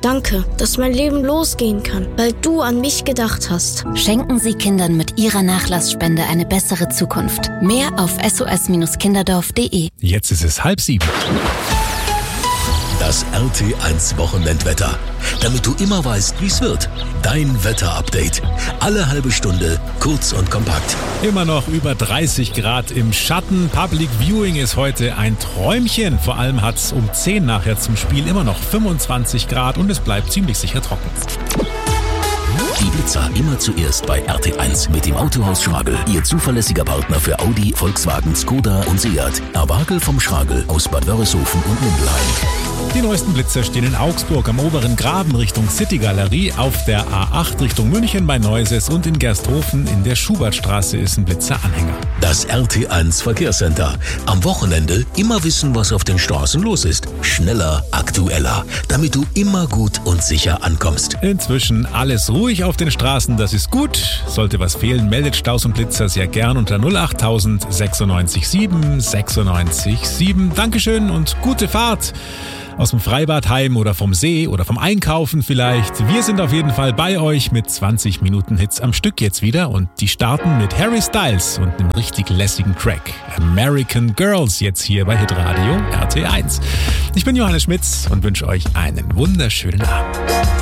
Danke, dass mein Leben losgehen kann, weil du an mich gedacht hast. Schenken Sie Kindern mit Ihrer Nachlassspende eine bessere Zukunft. Mehr auf sos-kinderdorf.de. Jetzt ist es 6:30. Das RT1 Wochenendwetter. Damit du immer weißt, wie es wird. Dein Wetterupdate. Alle halbe Stunde, kurz und kompakt. Immer noch über 30 Grad im Schatten. Public Viewing ist heute ein Träumchen. Vor allem hat es um 10 nachher zum Spiel immer noch 25 Grad und es bleibt ziemlich sicher trocken. Die Blitzer immer zuerst bei RT1 mit dem Autohaus Schragel. Ihr zuverlässiger Partner für Audi, Volkswagen, Skoda und Seat. Awagel vom Schragel aus Bad Wörishofen und Mindelheim. Die neuesten Blitzer stehen in Augsburg am oberen Graben Richtung City-Galerie, auf der A8 Richtung München bei Neuses und in Gersthofen in der Schubertstraße ist ein Blitzeranhänger. Das RT1 Verkehrscenter. Am Wochenende immer wissen, was auf den Straßen los ist. Schneller, aktueller, damit du immer gut und sicher ankommst. Inzwischen alles ruhig auf den Straßen, das ist gut. Sollte was fehlen, meldet Staus und Blitzer sehr gern unter 08000 96 7 96 7. Dankeschön und gute Fahrt. Aus dem Freibad heim oder vom See oder vom Einkaufen vielleicht. Wir sind auf jeden Fall bei euch mit 20 Minuten Hits am Stück jetzt wieder und die starten mit Harry Styles und einem richtig lässigen Track. American Girls jetzt hier bei Hitradio RT1. Ich bin Johannes Schmitz und wünsche euch einen wunderschönen Abend.